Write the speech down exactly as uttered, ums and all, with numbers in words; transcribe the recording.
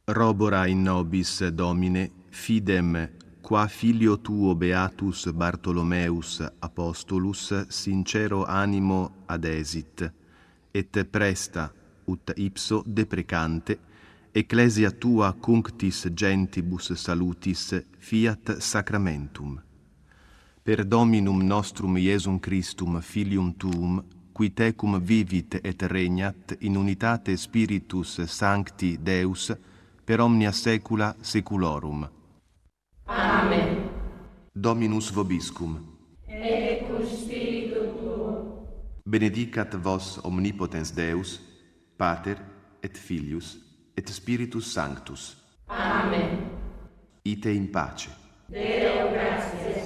Robora in nobis, Domine, fidem, qua filio tuo Beatus Bartolomeus Apostolus sincero animo adesit, et presta, ut ipso deprecante, ecclesia tua cunctis gentibus salutis fiat sacramentum. Per Dominum nostrum Iesum Christum filium tuum, qui tecum vivit et regnat in unitate Spiritus Sancti Deus, per omnia saecula saeculorum. Amen. Dominus vobiscum. Et cum spiritu tuo. Benedicat vos omnipotens Deus, Pater et Filius et Spiritus Sanctus. Amen. Ite in pace. Deo gratias.